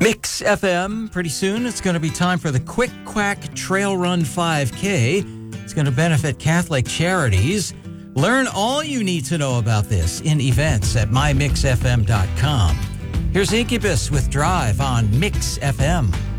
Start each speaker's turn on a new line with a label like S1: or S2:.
S1: Mix FM. Pretty soon, it's going to be time for the Quick Quack Trail Run 5K. It's going to benefit Catholic Charities. Learn all you need to know about this in events at mymixfm.com. Here's Incubus with Drive on Mix FM.